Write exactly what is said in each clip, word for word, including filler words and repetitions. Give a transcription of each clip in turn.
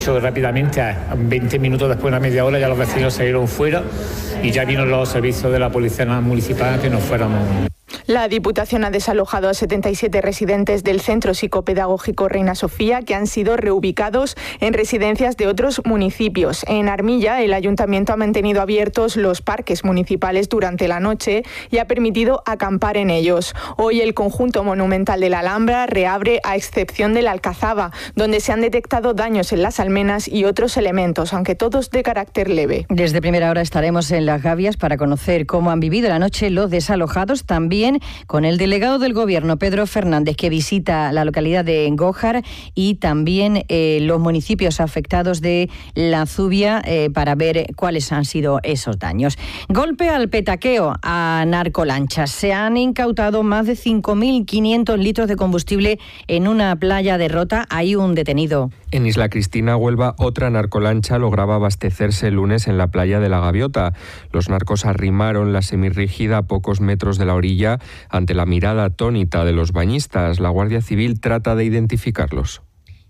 Rápidamente, a veinte minutos después, una media hora, ya los vecinos salieron fuera y ya vino los servicios de la Policía Municipal que nos fuéramos. La Diputación ha desalojado a setenta y siete residentes del Centro Psicopedagógico Reina Sofía, que han sido reubicados en residencias de otros municipios. En Armilla, el Ayuntamiento ha mantenido abiertos los parques municipales durante la noche y ha permitido acampar en ellos. Hoy el conjunto monumental de la Alhambra reabre, a excepción de la Alcazaba, donde se han detectado daños en las almenas y otros elementos, aunque todos de carácter leve. Desde primera hora estaremos en Las Gavias para conocer cómo han vivido la noche los desalojados, también con el delegado del Gobierno, Pedro Fernández, que visita la localidad de Ngójar, y también eh, los municipios afectados de la Zubia eh, para ver cuáles han sido esos daños. Golpe al petaqueo a narcolanchas. Se han incautado más de cinco mil quinientos litros de combustible en una playa de Rota. Hay un detenido. En Isla Cristina, Huelva, otra narcolancha lograba abastecerse el lunes en la playa de la Gaviota. Los narcos arrimaron la semirrígida a pocos metros de la orilla ante la mirada atónita de los bañistas. La Guardia Civil trata de identificarlos.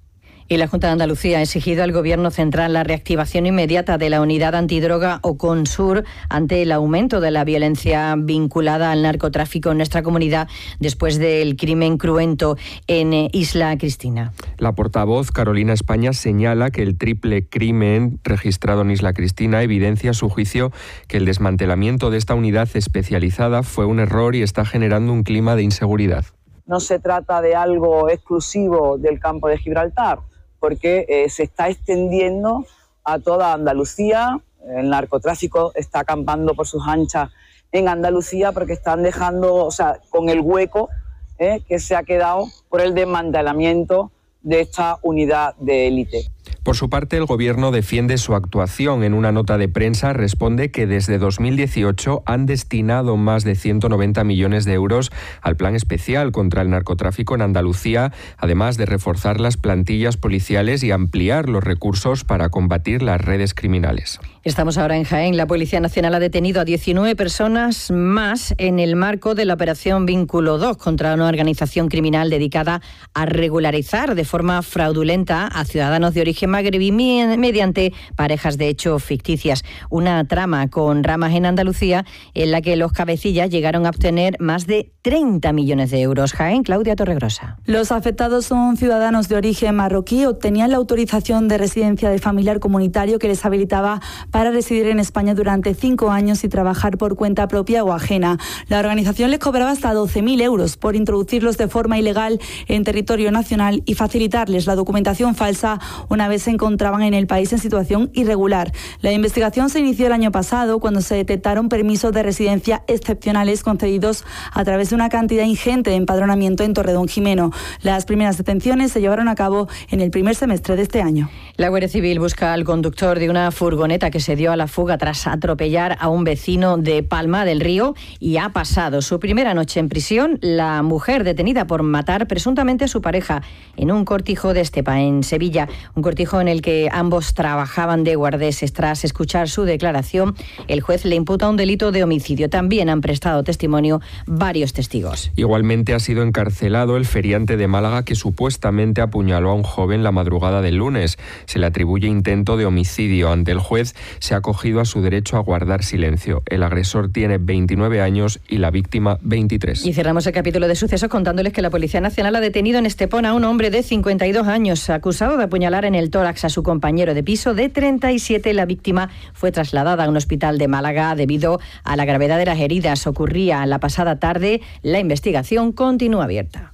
Y la Junta de Andalucía ha exigido al Gobierno central la reactivación inmediata de la unidad antidroga Oconsur ante el aumento de la violencia vinculada al narcotráfico en nuestra comunidad después del crimen cruento en Isla Cristina. La portavoz Carolina España señala que el triple crimen registrado en Isla Cristina evidencia a su juicio que el desmantelamiento de esta unidad especializada fue un error y está generando un clima de inseguridad. No se trata de algo exclusivo del campo de Gibraltar, porque eh, se está extendiendo a toda Andalucía. El narcotráfico está acampando por sus anchas en Andalucía porque están dejando, o sea, con el hueco eh, que se ha quedado por el desmantelamiento de esta unidad de élite. Por su parte, el Gobierno defiende su actuación. En una nota de prensa responde que desde dos mil dieciocho han destinado más de ciento noventa millones de euros al plan especial contra el narcotráfico en Andalucía, además de reforzar las plantillas policiales y ampliar los recursos para combatir las redes criminales. Estamos ahora en Jaén. La Policía Nacional ha detenido a diecinueve personas más en el marco de la Operación Vínculo dos contra una organización criminal dedicada a regularizar de forma fraudulenta a ciudadanos de origen magrebí mediante parejas de hecho ficticias. Una trama con ramas en Andalucía en la que los cabecillas llegaron a obtener más de treinta millones de euros. Jaén, Claudia Torregrosa. Los afectados son ciudadanos de origen marroquí. Obtenían la autorización de residencia de familiar comunitario que les habilitaba para residir en España durante cinco años y trabajar por cuenta propia o ajena. La organización les cobraba hasta doce mil euros por introducirlos de forma ilegal en territorio nacional y facilitarles la documentación falsa una vez se encontraban en el país en situación irregular. La investigación se inició el año pasado cuando se detectaron permisos de residencia excepcionales concedidos a través de una cantidad ingente de empadronamiento en Torredonjimeno. Las primeras detenciones se llevaron a cabo en el primer semestre de este año. La Guardia Civil busca al conductor de una furgoneta que se dio a la fuga tras atropellar a un vecino de Palma del Río y ha pasado su primera noche en prisión. La mujer detenida por matar presuntamente a su pareja en un cortijo de Estepa, en Sevilla, un cortijo en el que ambos trabajaban de guardeses. Tras escuchar su declaración, el juez le imputa un delito de homicidio. También han prestado testimonio varios testigos. Igualmente ha sido encarcelado el feriante de Málaga que supuestamente apuñaló a un joven la madrugada del lunes. Se le atribuye intento de homicidio. Ante el juez se ha acogido a su derecho a guardar silencio. El agresor tiene veintinueve años y la víctima veintitrés. Y cerramos el capítulo de sucesos contándoles que la Policía Nacional ha detenido en Estepona a un hombre de cincuenta y dos años acusado de apuñalar en el tórax a su compañero de piso de treinta y siete. La víctima fue trasladada a un hospital de Málaga debido a la gravedad de las heridas. Ocurría la pasada tarde. La investigación continúa abierta.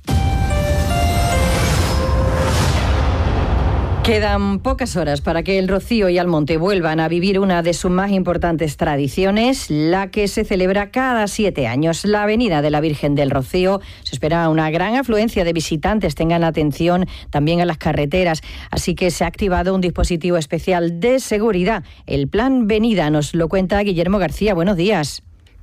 Quedan pocas horas para que el Rocío y Almonte vuelvan a vivir una de sus más importantes tradiciones, la que se celebra cada siete años. La Avenida de la Virgen del Rocío. Se espera una gran afluencia de visitantes. Tengan atención también a las carreteras. Así que se ha activado un dispositivo especial de seguridad. El Plan Venida nos lo cuenta Guillermo García. Buenos días.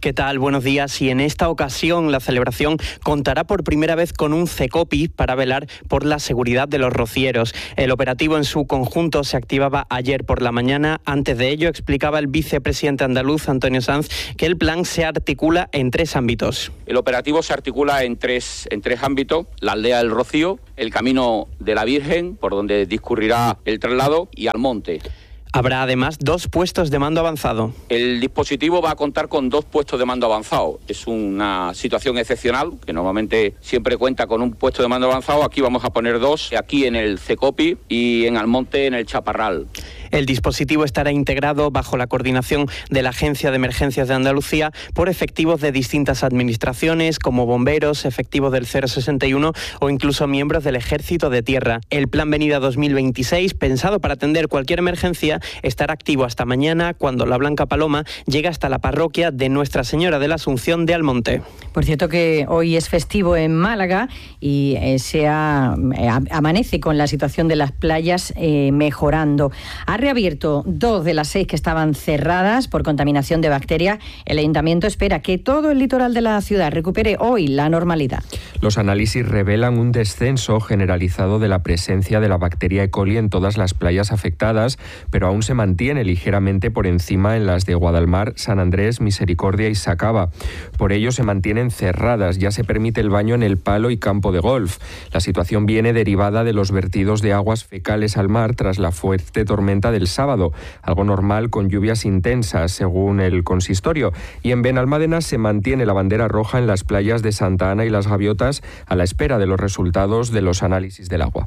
¿Qué tal? Buenos días. Y en esta ocasión la celebración contará por primera vez con un CECOPI para velar por la seguridad de los rocieros. El operativo en su conjunto se activaba ayer por la mañana. Antes de ello explicaba el vicepresidente andaluz, Antonio Sanz, que el plan se articula en tres ámbitos. El operativo se articula en tres, en tres ámbitos: la aldea del Rocío, el camino de la Virgen, por donde discurrirá el traslado, y Almonte. Habrá además dos puestos de mando avanzado. El dispositivo va a contar con dos puestos de mando avanzado. Es una situación excepcional, que normalmente siempre cuenta con un puesto de mando avanzado. Aquí vamos a poner dos, aquí en el CECOPI y en Almonte, en el Chaparral. El dispositivo estará integrado bajo la coordinación de la Agencia de Emergencias de Andalucía por efectivos de distintas administraciones, como bomberos, efectivos del cero sesenta y uno o incluso miembros del Ejército de Tierra. El Plan Venida dos mil veintiséis, pensado para atender cualquier emergencia, estará activo hasta mañana, cuando la Blanca Paloma llega hasta la parroquia de Nuestra Señora de la Asunción de Almonte. Por cierto que hoy es festivo en Málaga y eh, se ha, eh, amanece con la situación de las playas eh, mejorando. Ha reabierto dos de las seis que estaban cerradas por contaminación de bacterias. El Ayuntamiento espera que todo el litoral de la ciudad recupere hoy la normalidad. Los análisis revelan un descenso generalizado de la presencia de la bacteria E. coli en todas las playas afectadas, pero aún se mantiene ligeramente por encima en las de Guadalmar, San Andrés, Misericordia y Sacaba. Por ello se mantienen cerradas. Ya se permite el baño en el Palo y campo de golf. La situación viene derivada de los vertidos de aguas fecales al mar tras la fuerte tormenta del sábado, algo normal con lluvias intensas, según el consistorio. Y en Benalmádena se mantiene la bandera roja en las playas de Santa Ana y Las Gaviotas a la espera de los resultados de los análisis del agua.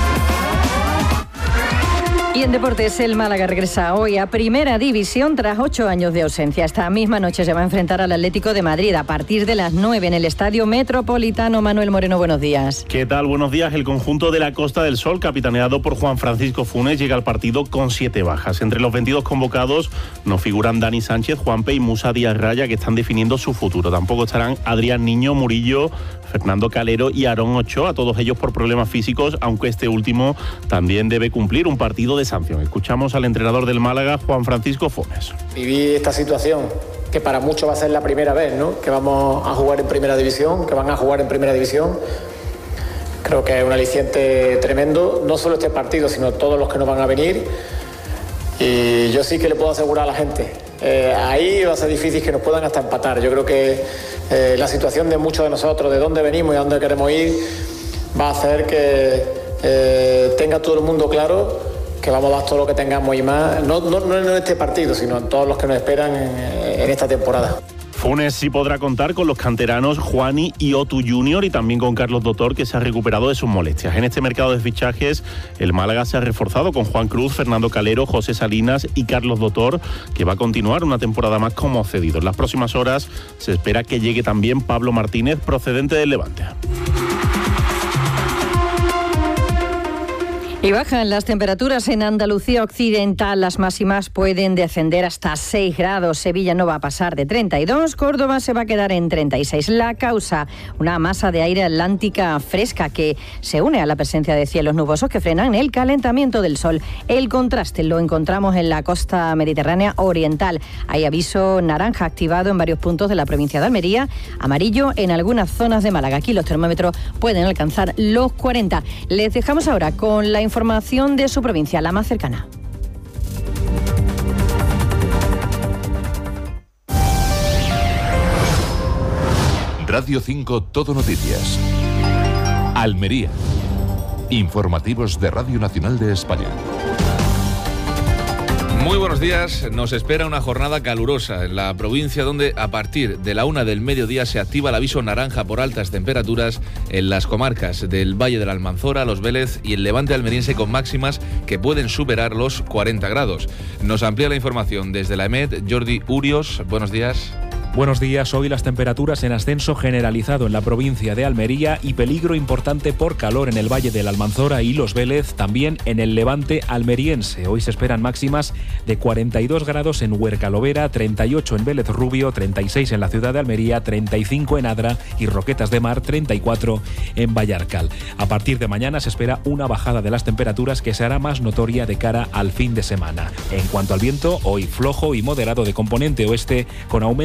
Y en deportes, el Málaga regresa hoy a Primera División tras ocho años de ausencia. Esta misma noche se va a enfrentar al Atlético de Madrid a partir de las nueve en el Estadio Metropolitano. Manuel Moreno, buenos días. ¿Qué tal? Buenos días. El conjunto de la Costa del Sol, capitaneado por Juan Francisco Funes, llega al partido con siete bajas. Entre los veintidós convocados no figuran Dani Sánchez, Juanpe y Musa Díaz Raya, que están definiendo su futuro. Tampoco estarán Adrián Niño, Murillo, Fernando Calero y Aarón Ochoa, todos ellos por problemas físicos, aunque este último también debe cumplir un partido de sanción. Escuchamos al entrenador del Málaga, Juan Francisco Funes. Viví esta situación, que para muchos va a ser la primera vez, ¿no?, que vamos a jugar en Primera División, que van a jugar en Primera División. Creo que es un aliciente tremendo, no solo este partido, sino todos los que nos van a venir. Y yo sí que le puedo asegurar a la gente, eh, ahí va a ser difícil que nos puedan hasta empatar. Yo creo que eh, la situación de muchos de nosotros, de dónde venimos y a dónde queremos ir, va a hacer que eh, tenga todo el mundo claro que vamos a dar todo lo que tengamos y más, no, no, no en este partido, sino en todos los que nos esperan en, en esta temporada. Funes sí podrá contar con los canteranos Juani y Otu Junior y también con Carlos Dotor, que se ha recuperado de sus molestias. En este mercado de fichajes, el Málaga se ha reforzado con Juan Cruz, Fernando Calero, José Salinas y Carlos Dotor, que va a continuar una temporada más como cedido. En las próximas horas se espera que llegue también Pablo Martínez, procedente del Levante. Y bajan las temperaturas en Andalucía Occidental. Las máximas pueden descender hasta seis grados. Sevilla no va a pasar de treinta y dos. Córdoba se va a quedar en treinta y seis. La causa, una masa de aire atlántica fresca que se une a la presencia de cielos nubosos que frenan el calentamiento del sol. El contraste lo encontramos en la costa mediterránea oriental. Hay aviso naranja activado en varios puntos de la provincia de Almería, amarillo en algunas zonas de Málaga. Aquí los termómetros pueden alcanzar los cuarenta. Les dejamos ahora con la información de su provincia, la más cercana. Radio cinco Todo Noticias. Almería. Informativos de Radio Nacional de España. Muy buenos días. Nos espera una jornada calurosa en la provincia, donde a partir de la una del mediodía se activa el aviso naranja por altas temperaturas en las comarcas del Valle de la Almanzora, Los Vélez y el Levante almeriense, con máximas que pueden superar los cuarenta grados. Nos amplía la información desde la E M E D Jordi Urios. Buenos días. Buenos días. Hoy las temperaturas en ascenso generalizado en la provincia de Almería y peligro importante por calor en el Valle de la Almanzora y Los Vélez, también en el Levante almeriense. Hoy se esperan máximas de cuarenta y dos grados en Huercalovera, treinta y ocho en Vélez Rubio, treinta y seis en la ciudad de Almería, treinta y cinco en Adra y Roquetas de Mar, treinta y cuatro en Vallarcal. A partir de mañana se espera una bajada de las temperaturas que se hará más notoria de cara al fin de semana. En cuanto al viento, hoy flojo y moderado de componente oeste, con aumentos a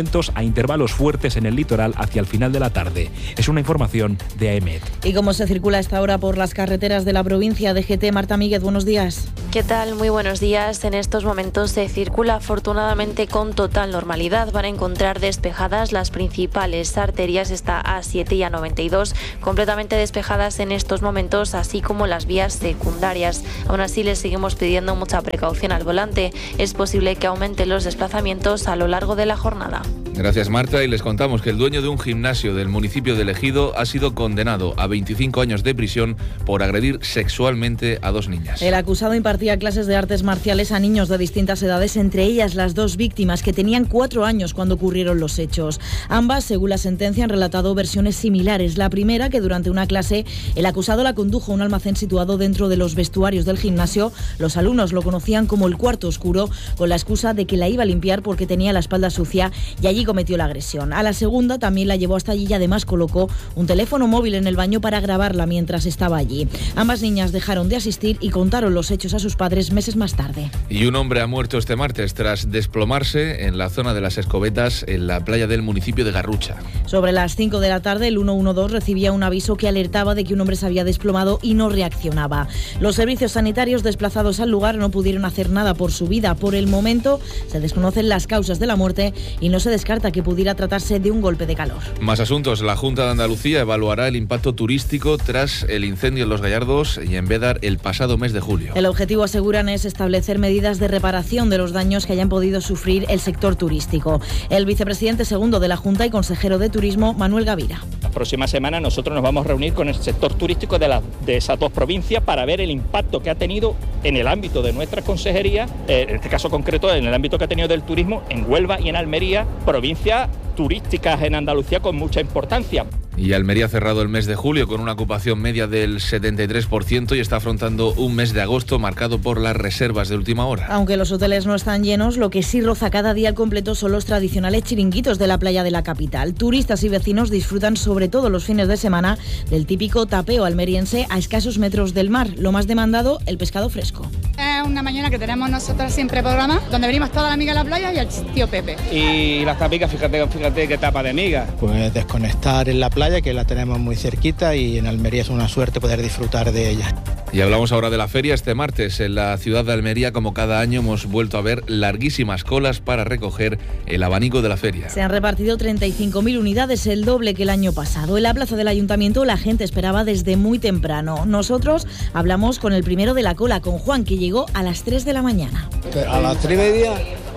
intervalos fuertes en el litoral hacia el final de la tarde. Es una información de A E M E T. ¿Y cómo se circula a esta hora por las carreteras de la provincia de G T? Marta Míguez, buenos días. ¿Qué tal? Muy buenos días. En estos momentos se circula afortunadamente con total normalidad. Van a encontrar despejadas las principales arterias, esta A siete y A noventa y dos, completamente despejadas en estos momentos, así como las vías secundarias. Aún así, les seguimos pidiendo mucha precaución al volante. Es posible que aumenten los desplazamientos a lo largo de la jornada. Gracias, Marta, y les contamos que el dueño de un gimnasio del municipio de Ejido ha sido condenado a veinticinco años de prisión por agredir sexualmente a dos niñas. El acusado impartía clases de artes marciales a niños de distintas edades, entre ellas las dos víctimas, que tenían cuatro años cuando ocurrieron los hechos. Ambas, según la sentencia, han relatado versiones similares. La primera, que durante una clase el acusado la condujo a un almacén situado dentro de los vestuarios del gimnasio. Los alumnos lo conocían como el cuarto oscuro, con la excusa de que la iba a limpiar porque tenía la espalda sucia, y allí cometió la agresión. A la segunda también la llevó hasta allí y además colocó un teléfono móvil en el baño para grabarla mientras estaba allí. Ambas niñas dejaron de asistir y contaron los hechos a sus padres meses más tarde. Y un hombre ha muerto este martes tras desplomarse en la zona de las Escobetas, en la playa del municipio de Garrucha. Sobre las cinco de la tarde, el ciento doce recibía un aviso que alertaba de que un hombre se había desplomado y no reaccionaba. Los servicios sanitarios desplazados al lugar no pudieron hacer nada por su vida. Por el momento se desconocen las causas de la muerte y no se descarta que pudiera tratarse de un golpe de calor. Más asuntos. La Junta de Andalucía evaluará el impacto turístico tras el incendio en Los Gallardos y en Bédar el pasado mes de julio. El objetivo, aseguran, es establecer medidas de reparación de los daños que hayan podido sufrir el sector turístico. El vicepresidente segundo de la Junta y consejero de Turismo, Manuel Gavira. La próxima semana nosotros nos vamos a reunir con el sector turístico de, la, de esas dos provincias para ver el impacto que ha tenido en el ámbito de nuestra consejería, eh, en este caso concreto en el ámbito que ha tenido del turismo en Huelva y en Almería, provincias turísticas en Andalucía con mucha importancia. Y Almería ha cerrado el mes de julio con una ocupación media del setenta y tres por ciento y está afrontando un mes de agosto marcado por las reservas de última hora. Aunque los hoteles no están llenos, lo que sí roza cada día al completo son los tradicionales chiringuitos de la playa de la capital. Turistas y vecinos disfrutan sobre todo los fines de semana del típico tapeo almeriense a escasos metros del mar. Lo más demandado, el pescado fresco. Es una mañana que tenemos nosotros siempre programa, donde venimos todas las amigas a la playa y el tío Pepe. Y las tapicas, fíjate, fíjate qué tapa de miga. Pues desconectar en la playa, que la tenemos muy cerquita, y en Almería es una suerte poder disfrutar de ella. Y hablamos ahora de la feria. Este martes en la ciudad de Almería, como cada año, hemos vuelto a ver larguísimas colas para recoger el abanico de la feria. Se han repartido treinta y cinco mil unidades, el doble que el año pasado. En la plaza del Ayuntamiento la gente esperaba desde muy temprano. Nosotros hablamos con el primero de la cola, con Juan, que llegó a las tres de la mañana. A las tres y media,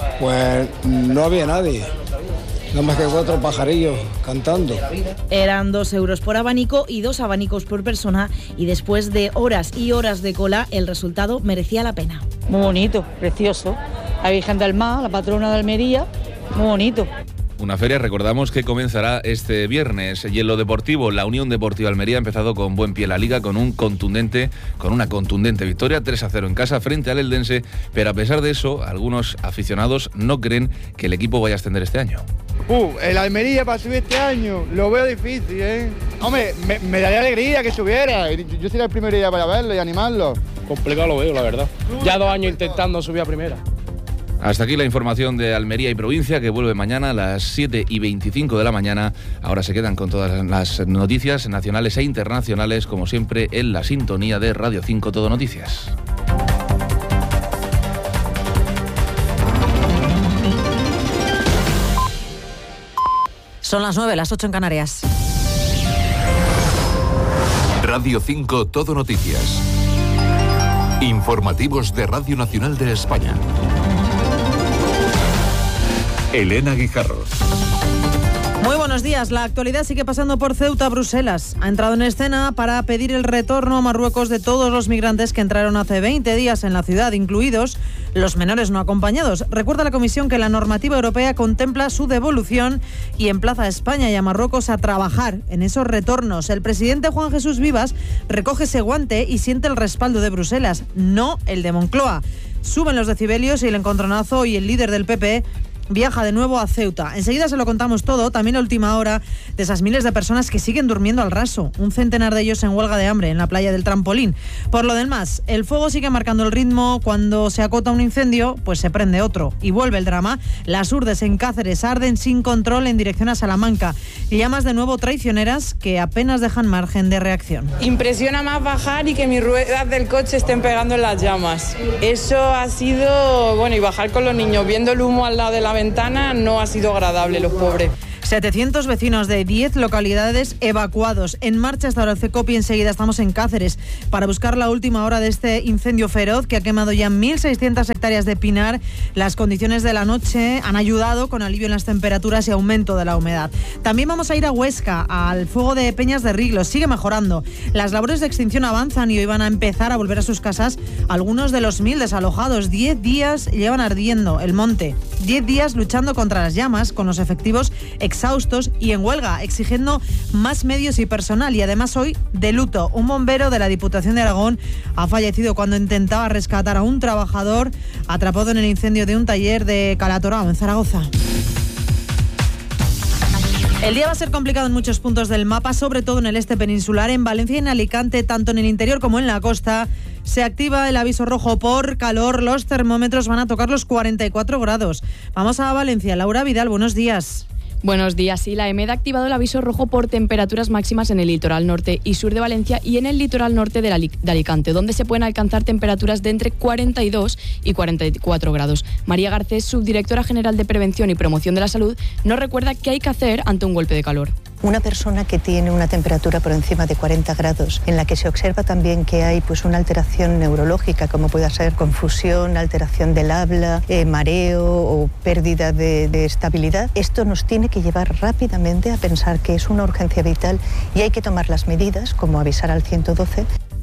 pues no había nadie. No más que cuatro pajarillos cantando. Eran dos euros por abanico y dos abanicos por persona, y después de horas y horas de cola, el resultado merecía la pena. Muy bonito, precioso. La Virgen del Mar, la patrona de Almería, muy bonito. Una feria, recordamos, que comenzará este viernes. Y en lo deportivo, la Unión Deportiva Almería ha empezado con buen pie la Liga, con un contundente, con una contundente victoria, tres a cero en casa frente al Eldense, pero a pesar de eso, algunos aficionados no creen que el equipo vaya a ascender este año. Uh, el Almería para subir este año, lo veo difícil, ¿eh? Hombre, me, me daría alegría que subiera. Yo sería el primer día para verlo y animarlo. Complicado lo veo, la verdad. Ya dos años intentando subir a primera. Hasta aquí la información de Almería y provincia, que vuelve mañana a las siete y veinticinco de la mañana. Ahora se quedan con todas las noticias nacionales e internacionales, como siempre, en la sintonía de Radio cinco Todo Noticias. Son las nueve, las ocho en Canarias. Radio cinco Todo Noticias. Informativos de Radio Nacional de España. Elena Guijarro. Muy buenos días. La actualidad sigue pasando por Ceuta. Bruselas ha entrado en escena para pedir el retorno a Marruecos de todos los migrantes que entraron hace veinte días en la ciudad, incluidos los menores no acompañados. Recuerda la Comisión que la normativa europea contempla su devolución y emplaza a España y a Marruecos a trabajar en esos retornos. El presidente Juan Jesús Vivas recoge ese guante y siente el respaldo de Bruselas, no el de Moncloa. Suben los decibelios y el encontronazo, y el líder del P P viaja de nuevo a Ceuta. Enseguida se lo contamos todo, también la última hora de esas miles de personas que siguen durmiendo al raso. Un centenar de ellos en huelga de hambre en la playa del Trampolín. Por lo demás, el fuego sigue marcando el ritmo. Cuando se acota un incendio, pues se prende otro. Y vuelve el drama. Las urdes en Cáceres arden sin control en dirección a Salamanca. Llamas de nuevo traicioneras que apenas dejan margen de reacción. Impresiona más bajar y que mis ruedas del coche estén pegando en las llamas. Eso ha sido, bueno, y bajar con los niños viendo el humo al lado de la ventana no ha sido agradable, los pobres. setecientos vecinos de diez localidades evacuados. En marcha hasta ahora el CECOPI. Enseguida estamos en Cáceres para buscar la última hora de este incendio feroz que ha quemado ya mil seiscientas hectáreas de pinar. Las condiciones de la noche han ayudado con alivio en las temperaturas y aumento de la humedad. También vamos a ir a Huesca, al fuego de Peñas de Riglos. Sigue mejorando. Las labores de extinción avanzan y hoy van a empezar a volver a sus casas algunos de los mil desalojados. Diez días llevan ardiendo el monte. Diez días luchando contra las llamas con los efectivos exhaustos y en huelga, exigiendo más medios y personal. Y además hoy de luto. Un bombero de la Diputación de Aragón ha fallecido cuando intentaba rescatar a un trabajador atrapado en el incendio de un taller de Calatorao, en Zaragoza. El día va a ser complicado en muchos puntos del mapa, sobre todo en el este peninsular, en Valencia y en Alicante, tanto en el interior como en la costa. Se activa el aviso rojo por calor. Los termómetros van a tocar los cuarenta y cuatro grados. Vamos a Valencia. Laura Vidal, buenos días. Buenos días. Sí, la EMED ha activado el aviso rojo por temperaturas máximas en el litoral norte y sur de Valencia y en el litoral norte de, Alic- de Alicante, donde se pueden alcanzar temperaturas de entre cuarenta y dos y cuarenta y cuatro grados. María Garcés, subdirectora general de Prevención y Promoción de la Salud, nos recuerda qué hay que hacer ante un golpe de calor. Una persona que tiene una temperatura por encima de cuarenta grados, en la que se observa también que hay pues una alteración neurológica, como pueda ser confusión, alteración del habla, eh, mareo o pérdida de, de estabilidad, esto nos tiene que llevar rápidamente a pensar que es una urgencia vital y hay que tomar las medidas, como avisar al ciento doce.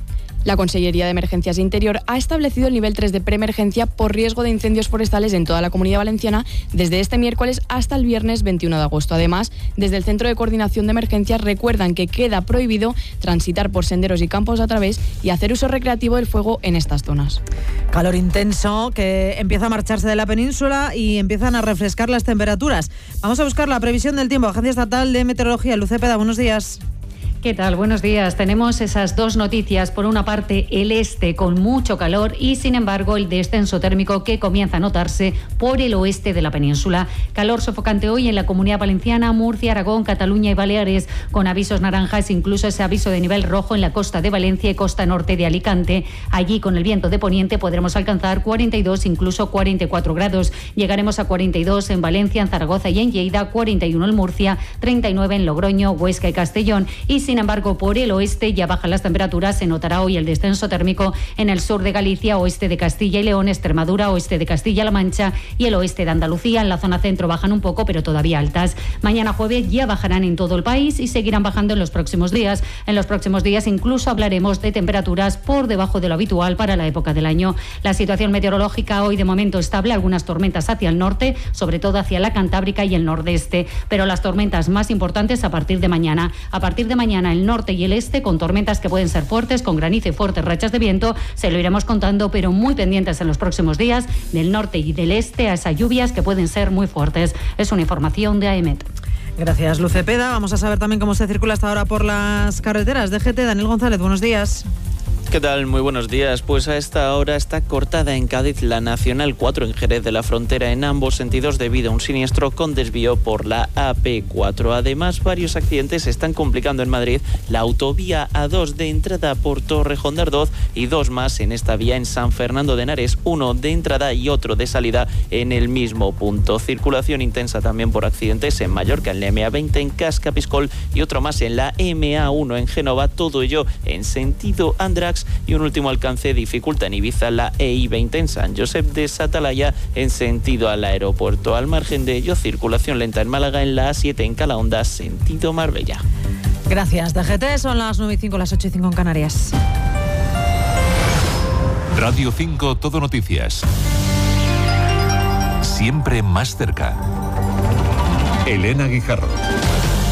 La Consellería de Emergencias e Interior ha establecido el nivel tres de preemergencia por riesgo de incendios forestales en toda la Comunidad Valenciana desde este miércoles hasta el viernes veintiuno de agosto. Además, desde el Centro de Coordinación de Emergencias recuerdan que queda prohibido transitar por senderos y campos a través y hacer uso recreativo del fuego en estas zonas. Calor intenso que empieza a marcharse de la península y empiezan a refrescar las temperaturas. Vamos a buscar la previsión del tiempo. Agencia Estatal de Meteorología, Luz Cepeda, buenos días. ¿Qué tal? Buenos días. Tenemos esas dos noticias. Por una parte, el este con mucho calor y, sin embargo, el descenso térmico que comienza a notarse por el oeste de la península. Calor sofocante hoy en la Comunidad Valenciana, Murcia, Aragón, Cataluña y Baleares, con avisos naranjas, incluso ese aviso de nivel rojo en la costa de Valencia y costa norte de Alicante. Allí, con el viento de poniente, podremos alcanzar cuarenta y dos, incluso cuarenta y cuatro grados. Llegaremos a cuarenta y dos en Valencia, en Zaragoza y en Lleida, cuarenta y uno en Murcia, treinta y nueve en Logroño, Huesca y Castellón. Y, sin Sin embargo, por el oeste ya bajan las temperaturas. Se notará hoy el descenso térmico en el sur de Galicia, oeste de Castilla y León, Extremadura, oeste de Castilla-La Mancha y el oeste de Andalucía. En la zona centro bajan un poco, pero todavía altas. Mañana jueves ya bajarán en todo el país y seguirán bajando en los próximos días. En los próximos días incluso hablaremos de temperaturas por debajo de lo habitual para la época del año. La situación meteorológica hoy de momento estable, algunas tormentas hacia el norte, sobre todo hacia la Cantábrica y el nordeste, pero las tormentas más importantes a partir de mañana. A partir de mañana el norte y el este con tormentas que pueden ser fuertes, con granizo y fuertes rachas de viento. Se lo iremos contando, pero muy pendientes en los próximos días del norte y del este a esas lluvias que pueden ser muy fuertes. Es una información de AEMET. Gracias, Luz Cepeda. Vamos a saber también cómo se circula hasta ahora por las carreteras. D G T, Daniel González, buenos días. ¿Qué tal? Muy buenos días. Pues a esta hora está cortada en Cádiz la Nacional cuatro en Jerez de la Frontera en ambos sentidos debido a un siniestro con desvío por la A P cuatro. Además, varios accidentes están complicando en Madrid la autovía A dos de entrada por Torrejón de Ardoz y dos más en esta vía en San Fernando de Henares, uno de entrada y otro de salida en el mismo punto. Circulación intensa también por accidentes en Mallorca, en la M A veinte en Cascapiscol y otro más en la M A uno en Génova, todo ello en sentido Andrax. Y un último alcance dificulta en Ibiza la E I veinte en San Josep de Satalaya en sentido al aeropuerto. Al margen de ello, circulación lenta en Málaga en la A siete en Calahonda sentido Marbella. Gracias, D G T. Son las nueve y cinco, las ocho y cinco en Canarias. Radio cinco Todo Noticias. Siempre más cerca. Elena Guijarro.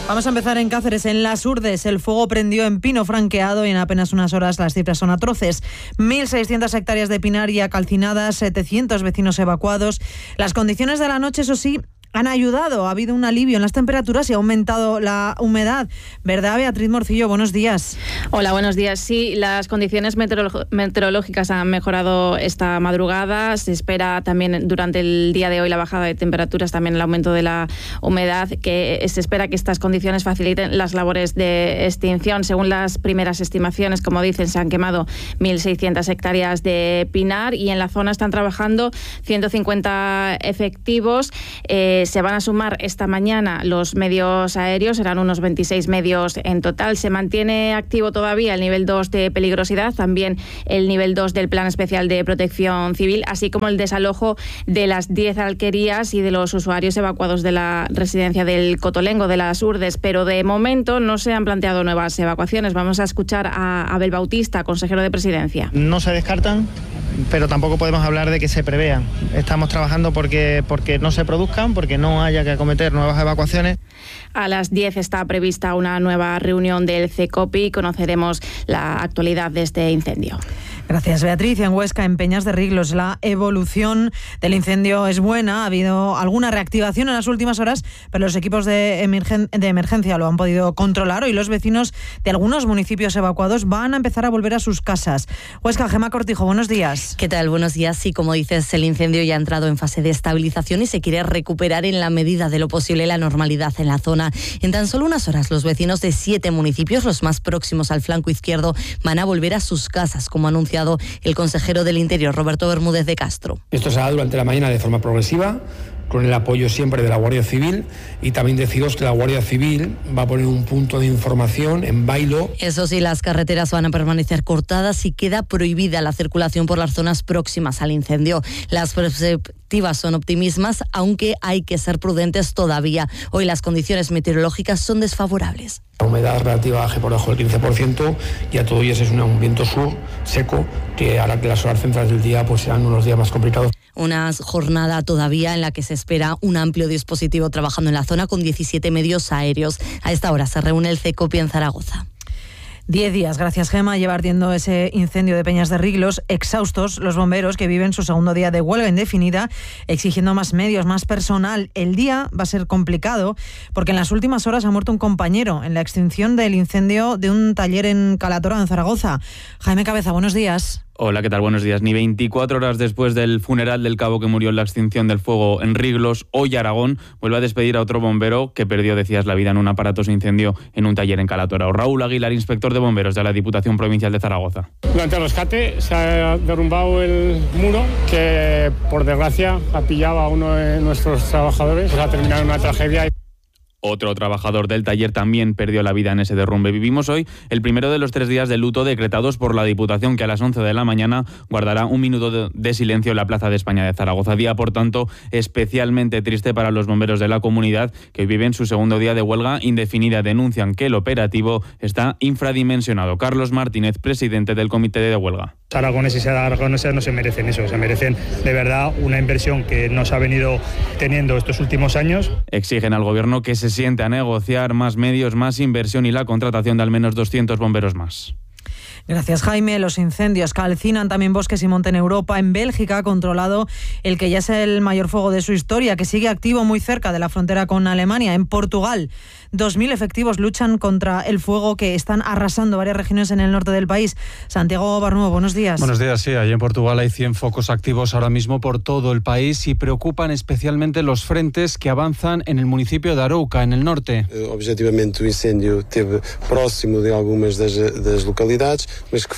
Vamos a empezar en Cáceres, en Las Urdes. El fuego prendió en pino franqueado y en apenas unas horas las cifras son atroces. mil seiscientas hectáreas de pinar ya calcinadas, setecientos vecinos evacuados. Las condiciones de la noche, eso sí, han ayudado. Ha habido un alivio en las temperaturas y ha aumentado la humedad. ¿Verdad, Beatriz Morcillo? Buenos días. Hola, buenos días. Sí, las condiciones meteorolo- meteorológicas han mejorado esta madrugada. Se espera también durante el día de hoy la bajada de temperaturas, también el aumento de la humedad, que se espera que estas condiciones faciliten las labores de extinción. Según las primeras estimaciones, como dicen, se han quemado mil seiscientas hectáreas de pinar y en la zona están trabajando ciento cincuenta efectivos. Eh, Se van a sumar esta mañana los medios aéreos, serán unos veintiséis medios en total. Se mantiene activo todavía el nivel dos de peligrosidad, también el nivel dos del Plan Especial de Protección Civil, así como el desalojo de las diez alquerías y de los usuarios evacuados de la residencia del Cotolengo, de Las Urdes. Pero de momento no se han planteado nuevas evacuaciones. Vamos a escuchar a Abel Bautista, consejero de Presidencia. No se descartan, pero tampoco podemos hablar de que se prevean. Estamos trabajando porque, porque no se produzcan, porque no haya que acometer nuevas evacuaciones. A las diez está prevista una nueva reunión del CECOPI y conoceremos la actualidad de este incendio. Gracias, Beatriz. En Huesca, en Peñas de Riglos, la evolución del incendio es buena. Ha habido alguna reactivación en las últimas horas, pero los equipos de, emergen- de emergencia lo han podido controlar. Hoy los vecinos de algunos municipios evacuados van a empezar a volver a sus casas. Huesca, Gemma Cortijo, buenos días. ¿Qué tal? Buenos días. Sí, como dices, el incendio ya ha entrado en fase de estabilización y se quiere recuperar en la medida de lo posible la normalidad en la zona. En tan solo unas horas, los vecinos de siete municipios, los más próximos al flanco izquierdo, van a volver a sus casas, como anuncia el consejero del Interior, Roberto Bermúdez de Castro. Esto se hará durante la mañana de forma progresiva, con el apoyo siempre de la Guardia Civil, y también deciros que la Guardia Civil va a poner un punto de información en Bailo. Eso sí, las carreteras van a permanecer cortadas y queda prohibida la circulación por las zonas próximas al incendio. Las perspectivas son optimistas, aunque hay que ser prudentes todavía. Hoy las condiciones meteorológicas son desfavorables. La humedad relativa baje por debajo del quince por ciento y a todo ello es un viento sur seco que hará que las horas centrales del día pues sean unos días más complicados. Una jornada todavía en la que se espera un amplio dispositivo trabajando en la zona con diecisiete medios aéreos. A esta hora se reúne el CECOPI en Zaragoza. Diez días, gracias Gema, lleva ardiendo ese incendio de Peñas de Riglos. Exhaustos los bomberos que viven su segundo día de huelga indefinida, exigiendo más medios, más personal. El día va a ser complicado porque en las últimas horas ha muerto un compañero en la extinción del incendio de un taller en Calatorra, en Zaragoza. Jaime Cabeza, buenos días. Hola, ¿qué tal? Buenos días. Ni veinticuatro horas después del funeral del cabo que murió en la extinción del fuego en Riglos, hoy Aragón vuelve a despedir a otro bombero que perdió, decías, la vida en un aparatoso incendio en un taller en Calatorra. Raúl Aguilar, inspector de bomberos de la Diputación Provincial de Zaragoza. Durante el rescate se ha derrumbado el muro que, por desgracia, ha pillado a uno de nuestros trabajadores. Se ha terminado en una tragedia. Otro trabajador del taller también perdió la vida en ese derrumbe. Vivimos hoy el primero de los tres días de luto decretados por la Diputación, que a las once de la mañana guardará un minuto de, de silencio en la Plaza de España de Zaragoza. Día, por tanto, especialmente triste para los bomberos de la comunidad, que hoy viven su segundo día de huelga indefinida. Denuncian que el operativo está infradimensionado. Carlos Martínez, presidente del Comité de Huelga. Aragoneses y aragonesas no se merecen eso, se merecen de verdad una inversión que nos ha venido teniendo estos últimos años. Exigen al Gobierno que se siente a negociar más medios, más inversión y la contratación de al menos doscientos bomberos más. Gracias, Jaime. Los incendios calcinan también bosques y monte en Europa. En Bélgica ha controlado el que ya es el mayor fuego de su historia, que sigue activo muy cerca de la frontera con Alemania. En Portugal, dos mil efectivos luchan contra el fuego que están arrasando varias regiones en el norte del país. Santiago Barnuevo, buenos días. Buenos días, sí. Allí en Portugal hay cien focos activos ahora mismo por todo el país y preocupan especialmente los frentes que avanzan en el municipio de Arouca, en el norte. Objetivamente, el incendio esteve próximo de algunas de las localidades.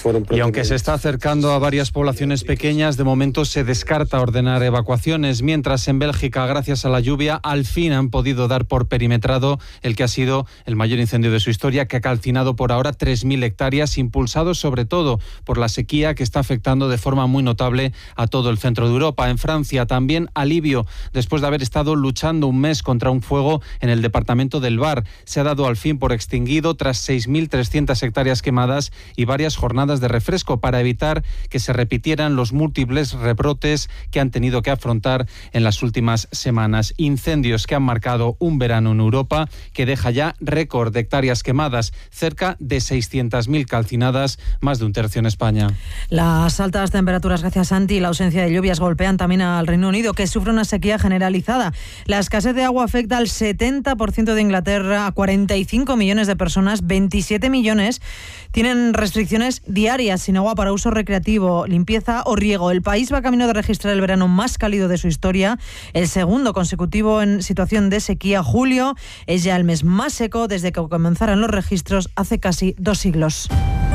Y aunque se está acercando a varias poblaciones pequeñas, de momento se descarta ordenar evacuaciones, mientras en Bélgica, gracias a la lluvia, al fin han podido dar por perimetrado el que ha sido el mayor incendio de su historia, que ha calcinado por ahora tres mil hectáreas, impulsado sobre todo por la sequía que está afectando de forma muy notable a todo el centro de Europa. En Francia también alivio, después de haber estado luchando un mes contra un fuego en el departamento del Var. Se ha dado al fin por extinguido tras seis mil trescientas hectáreas quemadas y varias varias jornadas de refresco para evitar que se repitieran los múltiples rebrotes que han tenido que afrontar en las últimas semanas. Incendios que han marcado un verano en Europa que deja ya récord de hectáreas quemadas, cerca de seiscientas mil calcinadas, más de un tercio en España. Las altas temperaturas, gracias Santi, y la ausencia de lluvias golpean también al Reino Unido, que sufre una sequía generalizada. La escasez de agua afecta al setenta por ciento de Inglaterra, a cuarenta y cinco millones de personas, veintisiete millones tienen restricciones diarias sin agua para uso recreativo, limpieza o riego. El país va camino de registrar el verano más cálido de su historia, el segundo consecutivo en situación de sequía. Julio es ya el mes más seco desde que comenzaron los registros hace casi dos siglos.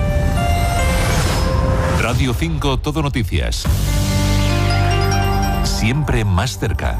Radio cinco Todo Noticias. Siempre más cerca.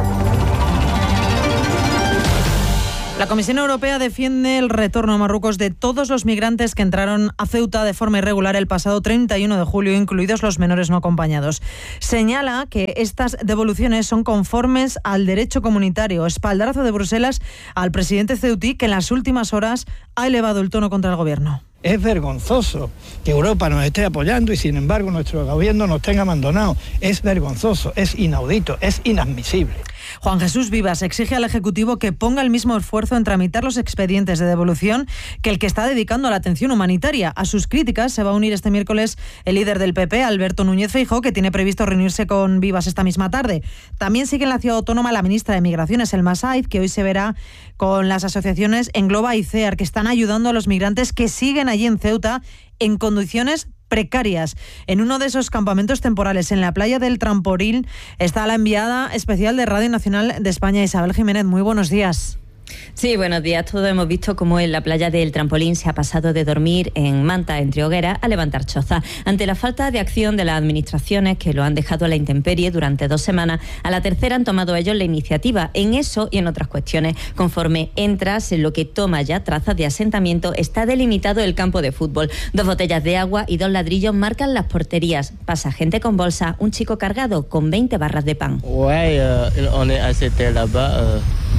La Comisión Europea defiende el retorno a Marruecos de todos los migrantes que entraron a Ceuta de forma irregular el pasado treinta y uno de julio, incluidos los menores no acompañados. Señala que estas devoluciones son conformes al derecho comunitario. Espaldarazo de Bruselas al presidente ceutí, que en las últimas horas ha elevado el tono contra el gobierno. Es vergonzoso que Europa nos esté apoyando y sin embargo nuestro gobierno nos tenga abandonado. Es vergonzoso, es inaudito, es inadmisible. Juan Jesús Vivas exige al Ejecutivo que ponga el mismo esfuerzo en tramitar los expedientes de devolución que el que está dedicando a la atención humanitaria. A sus críticas se va a unir este miércoles el líder del P P, Alberto Núñez Feijóo, que tiene previsto reunirse con Vivas esta misma tarde. También sigue en la ciudad autónoma la ministra de Migraciones, Elma Saiz, que hoy se verá con las asociaciones Engloba y CEAR, que están ayudando a los migrantes que siguen allí en Ceuta en condiciones precarias. En uno de esos campamentos temporales en la playa del Trampolín está la enviada especial de Radio Nacional de España, Isabel Jiménez. Muy buenos días. Sí, buenos días. Todos hemos visto cómo en la playa del Trampolín se ha pasado de dormir en manta entre hogueras a levantar choza. Ante la falta de acción de las administraciones, que lo han dejado a la intemperie durante dos semanas, a la tercera han tomado ellos la iniciativa en eso y en otras cuestiones. Conforme entras en lo que toma ya trazas de asentamiento, está delimitado el campo de fútbol. Dos botellas de agua y dos ladrillos marcan las porterías. Pasa gente con bolsa, un chico cargado con veinte barras de pan. Ouais, euh, on est accepté là-bas. Euh...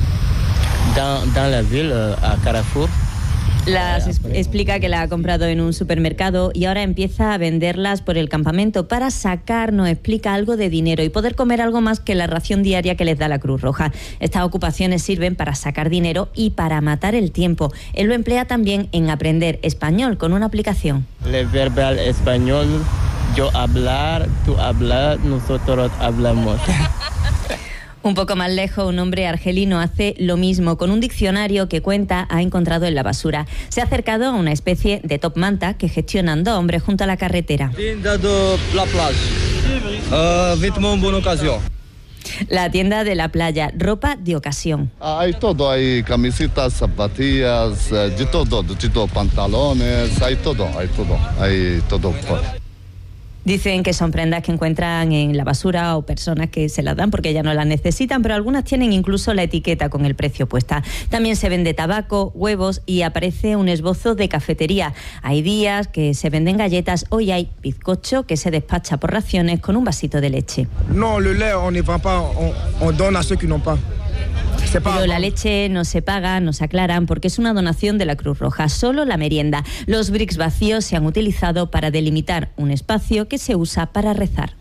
Dans, dans la ville, a Carrefour. Las es, explica que la ha comprado en un supermercado y ahora empieza a venderlas por el campamento para sacar, nos explica, algo de dinero y poder comer algo más que la ración diaria que les da la Cruz Roja. Estas ocupaciones sirven para sacar dinero y para matar el tiempo. Él lo emplea también en aprender español con una aplicación. El verbal español, yo hablar, tú hablar, nosotros hablamos. Un poco más lejos, un hombre argelino hace lo mismo con un diccionario que cuenta ha encontrado en la basura. Se ha acercado a una especie de top manta que gestionan dos hombres junto a la carretera. Tienda de la playa. Uh, vêtements en buena ocasión. La tienda de la playa, ropa de ocasión. Hay todo, hay camisetas, zapatillas, de todo, de todo, pantalones, hay todo, hay todo, hay todo. Dicen que son prendas que encuentran en la basura o personas que se las dan porque ya no las necesitan, pero algunas tienen incluso la etiqueta con el precio puesta. También se vende tabaco, huevos y aparece un esbozo de cafetería. Hay días que se venden galletas, hoy hay bizcocho que se despacha por raciones con un vasito de leche. No, le lait on ne vend pas, on, on donne a ceux qui n'ont pas. Pero la leche no se paga, nos aclaran, porque es una donación de la Cruz Roja, solo la merienda. Los bricks vacíos se han utilizado para delimitar un espacio que se usa para rezar.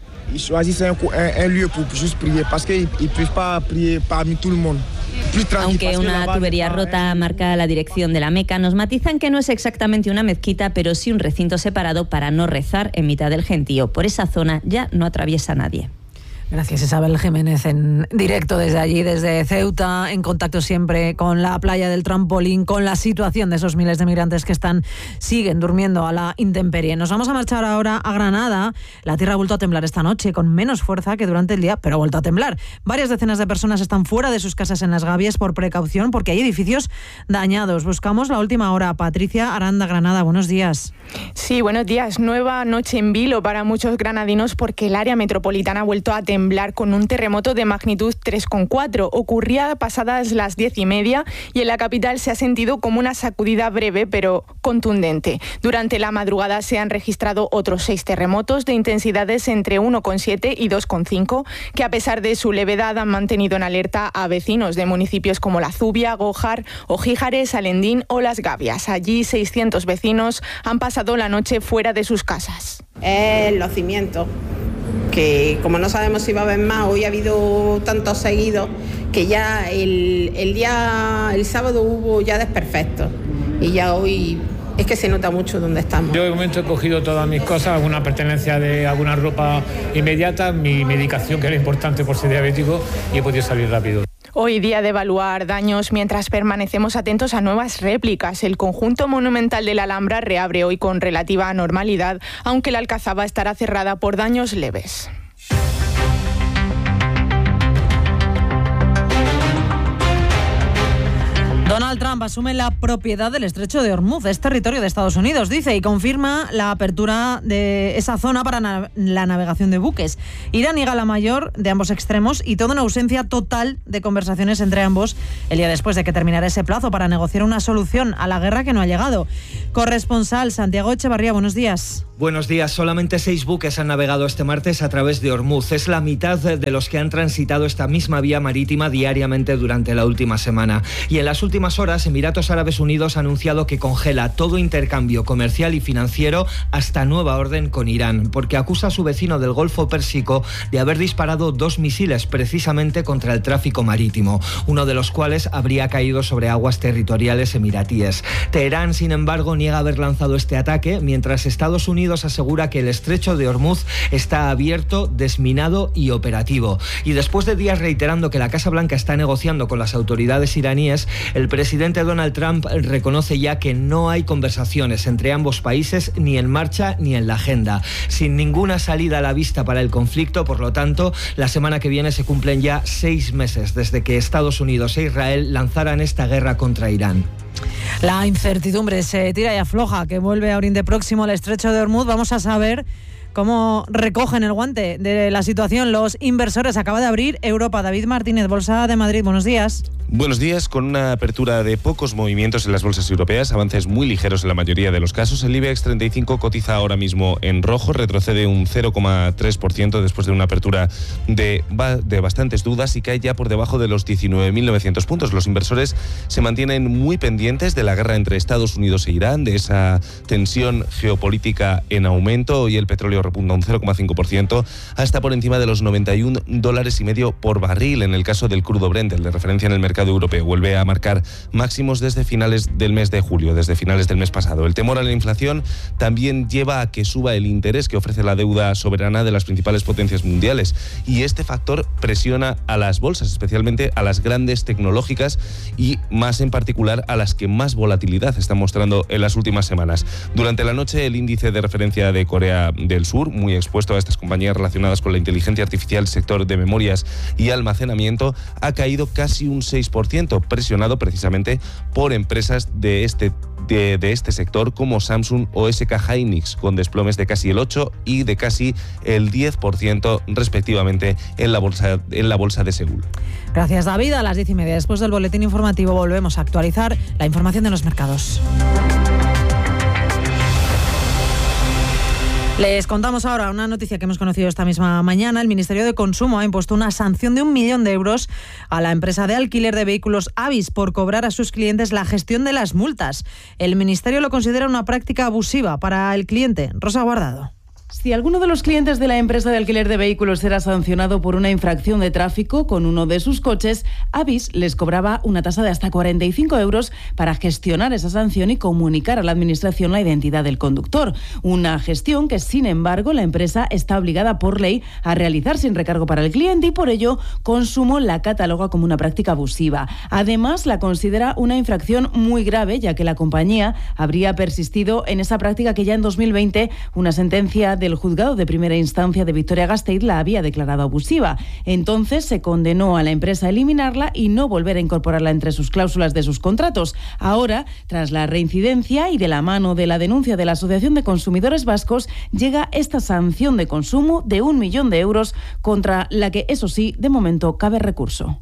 Aunque una tubería rota marca la dirección de la Meca, nos matizan que no es exactamente una mezquita, pero sí un recinto separado para no rezar en mitad del gentío. Por esa zona ya no atraviesa nadie. Gracias, Isabel Jiménez, en directo desde allí, desde Ceuta, en contacto siempre con la playa del Trampolín, con la situación de esos miles de migrantes que están, siguen durmiendo a la intemperie. Nos vamos a marchar ahora a Granada. La tierra ha vuelto a temblar esta noche, con menos fuerza que durante el día, pero ha vuelto a temblar. Varias decenas de personas están fuera de sus casas en Las Gavias por precaución, porque hay edificios dañados. Buscamos la última hora. Patricia Aranda, Granada, buenos días. Sí, buenos días. Nueva noche en vilo para muchos granadinos porque el área metropolitana ha vuelto a temblar temblar con un terremoto de magnitud tres coma cuatro. Ocurría pasadas las diez y media y en la capital se ha sentido como una sacudida breve pero contundente. Durante la madrugada se han registrado otros seis terremotos de intensidades entre uno coma siete y dos coma cinco, que a pesar de su levedad han mantenido en alerta a vecinos de municipios como La Zubia, Gójar, Ojíjares, Alendín o Las Gavias. Allí seiscientos vecinos han pasado la noche fuera de sus casas. Es los cimientos, que como no sabemos si va a haber más, hoy ha habido tantos seguidos que ya el, el día, el sábado hubo ya desperfectos y ya hoy es que se nota mucho dónde estamos. Yo de momento he cogido todas mis cosas, alguna pertenencia de alguna ropa inmediata, mi medicación que era importante por ser diabético y he podido salir rápido. Hoy día de evaluar daños mientras permanecemos atentos a nuevas réplicas. El conjunto monumental de la Alhambra reabre hoy con relativa normalidad, aunque la Alcazaba estará cerrada por daños leves. Donald Trump asume la propiedad del estrecho de Hormuz, es territorio de Estados Unidos, dice, y confirma la apertura de esa zona para na- la navegación de buques. Irán niega la mayor de ambos extremos y toda una ausencia total de conversaciones entre ambos el día después de que terminara ese plazo para negociar una solución a la guerra que no ha llegado. Corresponsal Santiago Echevarría, buenos días. Buenos días. Solamente seis buques han navegado este martes a través de Hormuz. Es la mitad de los que han transitado esta misma vía marítima diariamente durante la última semana. Y en las últimas horas, Emiratos Árabes Unidos ha anunciado que congela todo intercambio comercial y financiero hasta nueva orden con Irán, porque acusa a su vecino del Golfo Pérsico de haber disparado dos misiles precisamente contra el tráfico marítimo, uno de los cuales habría caído sobre aguas territoriales emiratíes. Teherán, sin embargo, niega haber lanzado este ataque, mientras Estados Unidos asegura que el estrecho de Hormuz está abierto, desminado y operativo. Y después de días reiterando que la Casa Blanca está negociando con las autoridades iraníes, el presidente Donald Trump reconoce ya que no hay conversaciones entre ambos países ni en marcha ni en la agenda. Sin ninguna salida a la vista para el conflicto, por lo tanto, la semana que viene se cumplen ya seis meses desde que Estados Unidos e Israel lanzaran esta guerra contra Irán. La incertidumbre se tira y afloja, que vuelve a Oriente Próximo al estrecho de Hormuz. Vamos a saber cómo recogen el guante de la situación los inversores. Acaba de abrir Europa. David Martínez, Bolsa de Madrid, buenos días. Buenos días. Con una apertura de pocos movimientos en las bolsas europeas, avances muy ligeros en la mayoría de los casos, el IBEX treinta y cinco cotiza ahora mismo en rojo, retrocede un cero coma tres por ciento después de una apertura de, de bastantes dudas y cae ya por debajo de los diecinueve mil novecientos puntos. Los inversores se mantienen muy pendientes de la guerra entre Estados Unidos e Irán, de esa tensión geopolítica en aumento, y el petróleo repunta un cero coma cinco por ciento hasta por encima de los noventa y un dólares y medio por barril. En el caso del crudo Brent, el de referencia en el mercado europeo, vuelve a marcar máximos desde finales del mes de julio, desde finales del mes pasado. El temor a la inflación también lleva a que suba el interés que ofrece la deuda soberana de las principales potencias mundiales, y este factor presiona a las bolsas, especialmente a las grandes tecnológicas y más en particular a las que más volatilidad están mostrando en las últimas semanas. Durante la noche, el índice de referencia de Corea del Sur, muy expuesto a estas compañías relacionadas con la inteligencia artificial, sector de memorias y almacenamiento, ha caído casi un seis por ciento, presionado precisamente por empresas de este De, de este sector como Samsung o S K Hynix, con desplomes de casi el ocho y de casi el diez por ciento respectivamente en la bolsa, en la bolsa de Seúl. Gracias, David. A las diez y media, después del boletín informativo, volvemos a actualizar la información de los mercados. Les contamos ahora una noticia que hemos conocido esta misma mañana. El Ministerio de Consumo ha impuesto una sanción de un millón de euros a la empresa de alquiler de vehículos Avis por cobrar a sus clientes la gestión de las multas. El Ministerio lo considera una práctica abusiva para el cliente. Rosa Guardado. Si alguno de los clientes de la empresa de alquiler de vehículos será sancionado por una infracción de tráfico con uno de sus coches, Avis les cobraba una tasa de hasta cuarenta y cinco euros para gestionar esa sanción y comunicar a la administración la identidad del conductor. Una gestión que, sin embargo, la empresa está obligada por ley a realizar sin recargo para el cliente, y por ello Consumo la cataloga como una práctica abusiva. Además, la considera una infracción muy grave, ya que la compañía habría persistido en esa práctica que ya en dos mil veinte una sentencia de del juzgado de primera instancia de Vitoria-Gasteiz la había declarado abusiva. Entonces se condenó a la empresa a eliminarla y no volver a incorporarla entre sus cláusulas de sus contratos. Ahora, tras la reincidencia y de la mano de la denuncia de la Asociación de Consumidores Vascos, llega esta sanción de consumo de un millón de euros contra la que, eso sí, de momento cabe recurso.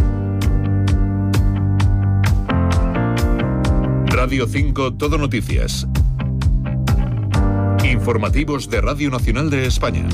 Radio cinco Todo Noticias. Informativos de Radio Nacional de España.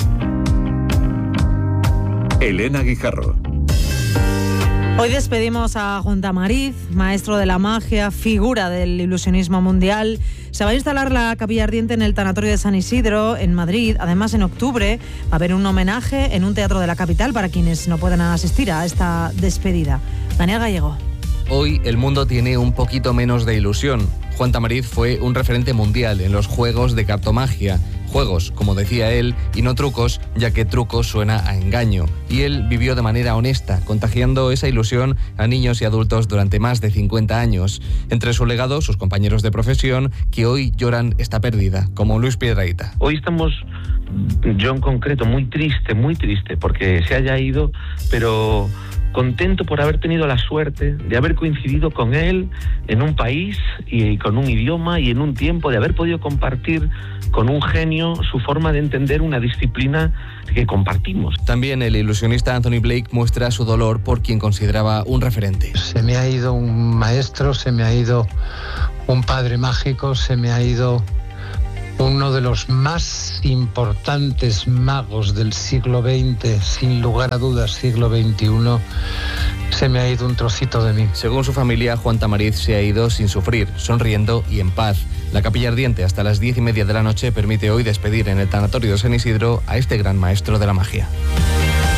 Elena Guijarro. Hoy despedimos a Juan Tamariz, maestro de la magia, figura del ilusionismo mundial. Se va a instalar la capilla ardiente en el tanatorio de San Isidro, en Madrid. Además, en octubre va a haber un homenaje en un teatro de la capital para quienes no puedan asistir a esta despedida. Daniel Gallego. Hoy el mundo tiene un poquito menos de ilusión. Juan Tamariz fue un referente mundial en los juegos de cartomagia. Juegos, como decía él, y no trucos, ya que truco suena a engaño. Y él vivió de manera honesta, contagiando esa ilusión a niños y adultos durante más de cincuenta años. Entre su legado, sus compañeros de profesión, que hoy lloran esta pérdida, como Luis Piedrahita. Hoy estamos, yo en concreto, muy triste, muy triste, porque se haya ido, pero contento por haber tenido la suerte de haber coincidido con él en un país y con un idioma y en un tiempo, de haber podido compartir con un genio su forma de entender una disciplina que compartimos. También el ilusionista Anthony Blake muestra su dolor por quien consideraba un referente. Se me ha ido un maestro, se me ha ido un padre mágico, se me ha ido uno de los más importantes magos del siglo veinte, sin lugar a dudas siglo veintiuno, se me ha ido un trocito de mí. Según su familia, Juan Tamariz se ha ido sin sufrir, sonriendo y en paz. La capilla ardiente hasta las diez y media de la noche permite hoy despedir en el tanatorio de San Isidro a este gran maestro de la magia.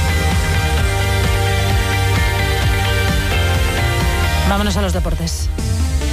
Vámonos a los deportes.